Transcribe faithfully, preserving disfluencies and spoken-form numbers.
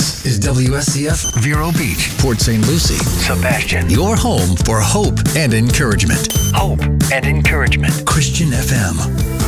This is W S C F Vero Beach, Port Saint Lucie, Sebastian. your home for hope and encouragement. Hope and encouragement. Christian F M.